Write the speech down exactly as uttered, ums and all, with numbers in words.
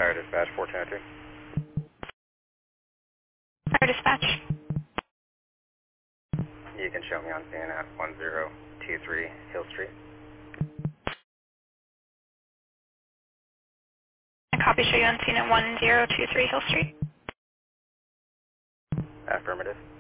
Fire Dispatch four ten oh three. Fire dispatch. You can show me on scene at one zero two three Hill Street. A copy show you on scene at one zero two three Hill Street. Affirmative.